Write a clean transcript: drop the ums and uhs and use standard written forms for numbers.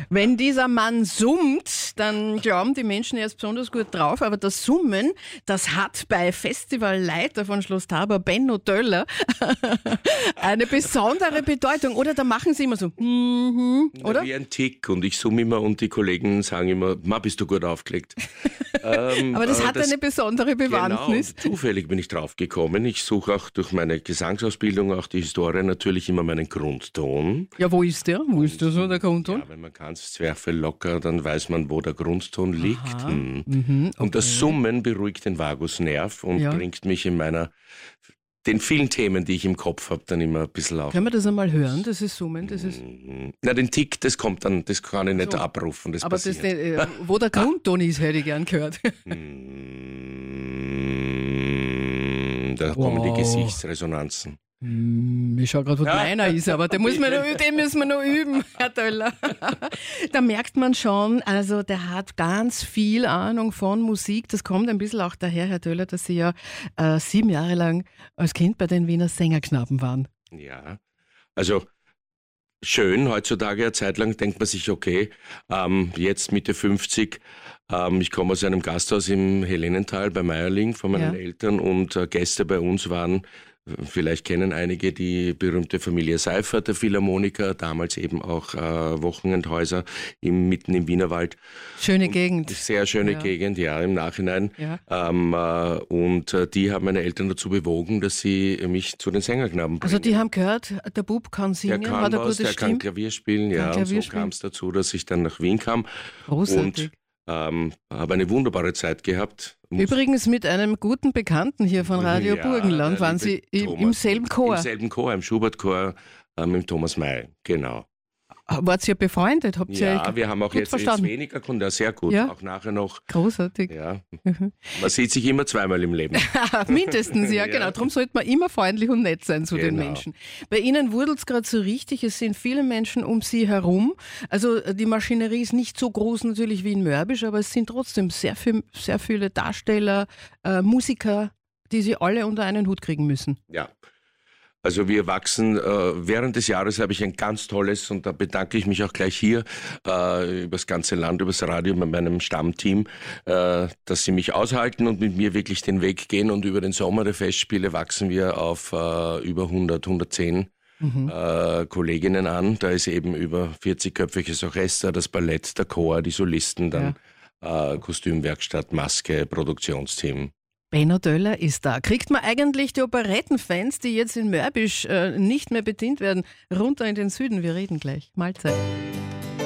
Wenn dieser Mann summt, dann glauben die Menschen, er ist besonders gut drauf, aber das Summen, das hat bei Festivalleiter von Schloss Tabor, Benno Döller, eine besondere Bedeutung. Oder da machen sie immer so, oder? Wie ein Tick und ich summe immer und die Kollegen sagen immer, Ma, bist du gut aufgelegt. Aber das hat eine besondere Bewandtnis. Genau, zufällig bin ich drauf gekommen. Ich suche auch durch meine Gesangsausbildung, auch die Historie natürlich immer meinen Grundton. Ja, wo ist der? Wo ist der so, der Grundton? Ja, wenn man kann es Zwerchfell locker, dann weiß man, wo der Grundton liegt. Okay. Und das Summen beruhigt den Vagusnerv und bringt mich in den vielen Themen, die ich im Kopf habe, dann immer ein bisschen auf. Können wir das einmal hören, das ist Summen? Das ist Na, den Tick, das kommt dann, das kann ich nicht abrufen. Das aber passiert. Wo der Grundton ist, hätte ich gern gehört. Da kommen die Gesichtsresonanzen. Ich schaue gerade, wo meiner ist, aber den müssen wir noch üben, Herr Döller. Da merkt man schon, also der hat ganz viel Ahnung von Musik. Das kommt ein bisschen auch daher, Herr Döller, dass Sie ja 7 Jahre lang als Kind bei den Wiener Sängerknaben waren. Ja, also schön, heutzutage eine Zeit lang denkt man sich, okay, jetzt Mitte 50, ich komme aus einem Gasthaus im Helenental bei Meierling von meinen Eltern und Gäste bei uns waren, vielleicht kennen einige die berühmte Familie Seifert, der Philharmoniker, damals eben auch Wochenendhäuser mitten im Wienerwald. Schöne Gegend. Sehr schöne Gegend, ja, im Nachhinein. Ja. Und die haben meine Eltern dazu bewogen, dass sie mich zu den Sängerknaben bringen. Also die haben gehört, der Bub kann singen, hat eine gute Stimme. Der kann Klavier spielen, und so kam es dazu, dass ich dann nach Wien kam. Großartig. Und habe eine wunderbare Zeit gehabt. Übrigens mit einem guten Bekannten hier von Radio Burgenland waren Sie im selben Chor. Im selben Chor, im Schubert-Chor mit Thomas May, genau. Wart ihr befreundet? Wir haben auch jetzt weniger Kunden, sehr gut, auch nachher noch. Großartig. Ja. Man sieht sich immer zweimal im Leben. Mindestens, ja, genau. Darum sollte man immer freundlich und nett sein zu den Menschen. Bei Ihnen wurdelt es gerade so richtig, es sind viele Menschen um Sie herum. Also die Maschinerie ist nicht so groß natürlich wie in Mörbisch, aber es sind trotzdem sehr viele Darsteller, Musiker, die Sie alle unter einen Hut kriegen müssen. Ja. Also wir wachsen, während des Jahres habe ich ein ganz tolles, und da bedanke ich mich auch gleich hier, übers ganze Land, übers Radio mit meinem Stammteam, dass sie mich aushalten und mit mir wirklich den Weg gehen, und über den Sommer der Festspiele wachsen wir auf über 110 Kolleginnen an. Da ist eben über 40-köpfiges Orchester, das Ballett, der Chor, die Solisten, dann Kostümwerkstatt, Maske, Produktionsteam. Benno Döller ist da. Kriegt man eigentlich die Operettenfans, die jetzt in Mörbisch nicht mehr bedient werden, runter in den Süden? Wir reden gleich. Mahlzeit.